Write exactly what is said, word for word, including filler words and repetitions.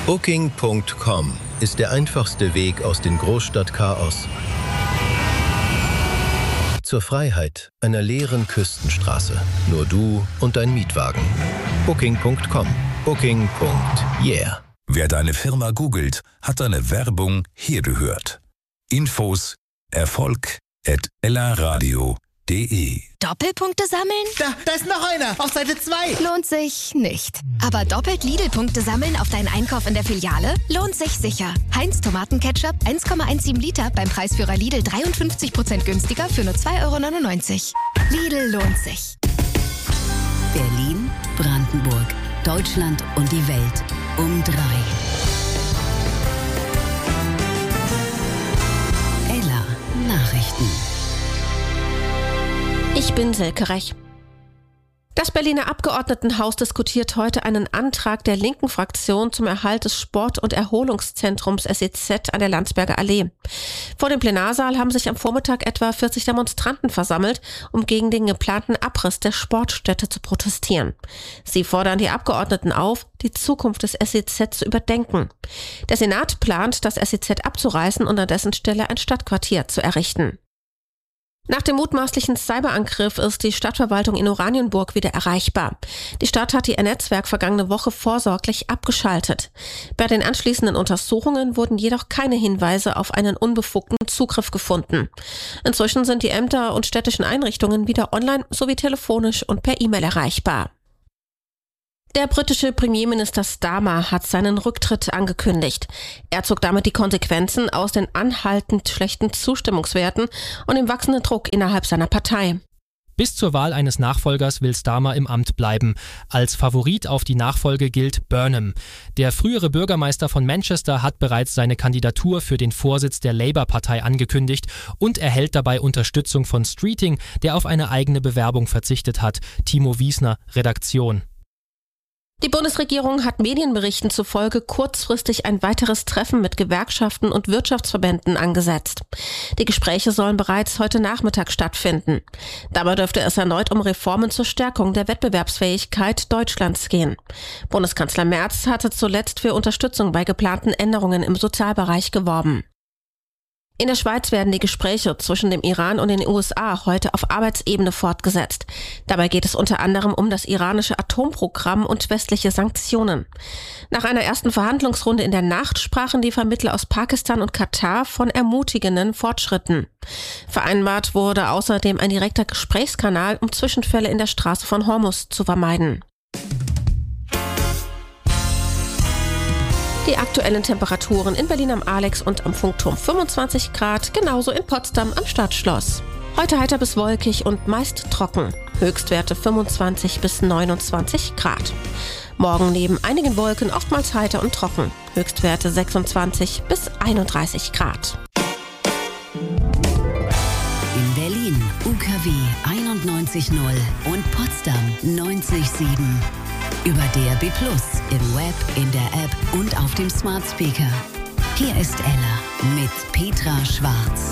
Booking Punkt com ist der einfachste Weg aus dem Großstadtchaos zur Freiheit einer leeren Küstenstraße. Nur du und dein Mietwagen. Booking Punkt com. Booking. Yeah. Wer deine Firma googelt, hat deine Werbung hier gehört. Infos Erfolg at ellaradio punkt de. Doppelpunkte sammeln? Da, da ist noch einer, auf Seite zwei. Lohnt sich nicht. Aber doppelt Lidl-Punkte sammeln auf deinen Einkauf in der Filiale? Lohnt sich sicher. Heinz Tomatenketchup eins Komma siebzehn Liter beim Preisführer Lidl dreiundfünfzig Prozent günstiger für nur zwei Euro neunundneunzig. Lidl lohnt sich. Berlin, Brandenburg, Deutschland und die Welt um drei. Ella Nachrichten. Ich bin Silke Rech. Das Berliner Abgeordnetenhaus diskutiert heute einen Antrag der linken Fraktion zum Erhalt des Sport- und Erholungszentrums S E Z an der Landsberger Allee. Vor dem Plenarsaal haben sich am Vormittag etwa vierzig Demonstranten versammelt, um gegen den geplanten Abriss der Sportstätte zu protestieren. Sie fordern die Abgeordneten auf, die Zukunft des S E Z zu überdenken. Der Senat plant, das S E Z abzureißen und an dessen Stelle ein Stadtquartier zu errichten. Nach dem mutmaßlichen Cyberangriff ist die Stadtverwaltung in Oranienburg wieder erreichbar. Die Stadt hat ihr Netzwerk vergangene Woche vorsorglich abgeschaltet. Bei den anschließenden Untersuchungen wurden jedoch keine Hinweise auf einen unbefugten Zugriff gefunden. Inzwischen sind die Ämter und städtischen Einrichtungen wieder online sowie telefonisch und per E-Mail erreichbar. Der britische Premierminister Starmer hat seinen Rücktritt angekündigt. Er zog damit die Konsequenzen aus den anhaltend schlechten Zustimmungswerten und dem wachsenden Druck innerhalb seiner Partei. Bis zur Wahl eines Nachfolgers will Starmer im Amt bleiben. Als Favorit auf die Nachfolge gilt Burnham. Der frühere Bürgermeister von Manchester hat bereits seine Kandidatur für den Vorsitz der Labour-Partei angekündigt und erhält dabei Unterstützung von Streeting, der auf eine eigene Bewerbung verzichtet hat. Timo Wiesner, Redaktion. Die Bundesregierung hat Medienberichten zufolge kurzfristig ein weiteres Treffen mit Gewerkschaften und Wirtschaftsverbänden angesetzt. Die Gespräche sollen bereits heute Nachmittag stattfinden. Dabei dürfte es erneut um Reformen zur Stärkung der Wettbewerbsfähigkeit Deutschlands gehen. Bundeskanzler Merz hatte zuletzt für Unterstützung bei geplanten Änderungen im Sozialbereich geworben. In der Schweiz werden die Gespräche zwischen dem Iran und den U S A heute auf Arbeitsebene fortgesetzt. Dabei geht es unter anderem um das iranische Atomprogramm und westliche Sanktionen. Nach einer ersten Verhandlungsrunde in der Nacht sprachen die Vermittler aus Pakistan und Katar von ermutigenden Fortschritten. Vereinbart wurde außerdem ein direkter Gesprächskanal, um Zwischenfälle in der Straße von Hormuz zu vermeiden. Die aktuellen Temperaturen in Berlin am Alex und am Funkturm fünfundzwanzig Grad, genauso in Potsdam am Stadtschloss. Heute heiter bis wolkig und meist trocken. Höchstwerte fünfundzwanzig bis neunundzwanzig Grad. Morgen neben einigen Wolken oftmals heiter und trocken. Höchstwerte sechsundzwanzig bis einunddreißig Grad. In Berlin U K W einundneunzig Komma null und Potsdam neunzig Komma sieben. Über D A B plus, im Web, in der App und auf dem Smart Speaker. Hier ist Ella mit Petra Schwarz.